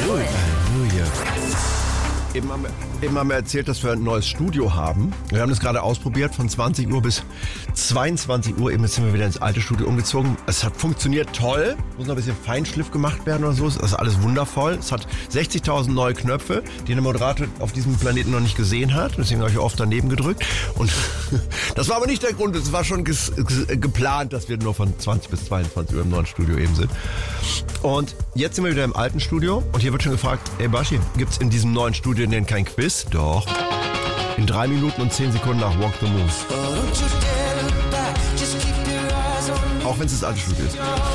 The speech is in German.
Halleluja. Eben haben wir erzählt, dass wir ein neues Studio haben. Wir haben das gerade ausprobiert von 20 Uhr bis 22 Uhr. Eben sind wir wieder ins alte Studio umgezogen. Es hat funktioniert toll. Muss noch ein bisschen Feinschliff gemacht werden oder so. Das ist alles wundervoll. Es hat 60.000 neue Knöpfe, die der Moderator auf diesem Planeten noch nicht gesehen hat. Deswegen habe ich oft daneben gedrückt. Und das war aber nicht der Grund. Es war schon geplant, dass wir nur von 20 bis 22 Uhr im neuen Studio eben sind. Und jetzt sind wir wieder im alten Studio. Und hier wird schon gefragt, ey Baschi, gibt's in diesem neuen Studio denn kein Quiz? Doch. In 3 Minuten und 10 Sekunden nach Walk the Moose. Auch wenn es das alte Studio ist.